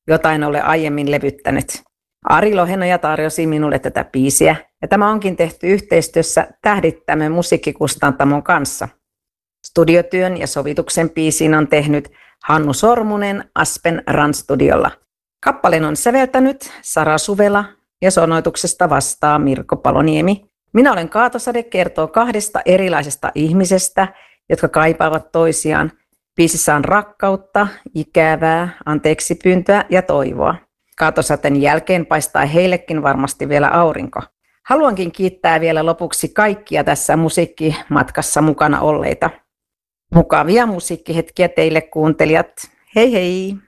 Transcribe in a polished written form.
jota en ole aiemmin levyttänyt. Ari Lohenoja tarjosi minulle tätä biisiä, ja tämä onkin tehty yhteistyössä Tähdittämön musiikkikustantamon kanssa. Studiotyön ja sovituksen biisiin on tehnyt Hannu Sormunen Aspen Run-studiolla. Kappaleen on säveltänyt Sara Suvela ja sonoituksesta vastaa Mirko Paloniemi. Minä olen Kaatosade kertoo kahdesta erilaisesta ihmisestä, jotka kaipaavat toisiaan. Biisissä on rakkautta, ikävää, anteeksipyyntöä ja toivoa. Kaatosateen jälkeen paistaa heillekin varmasti vielä aurinko. Haluankin kiittää vielä lopuksi kaikkia tässä musiikkimatkassa mukana olleita. Mukavia musiikkihetkiä teille kuuntelijat. Hei hei!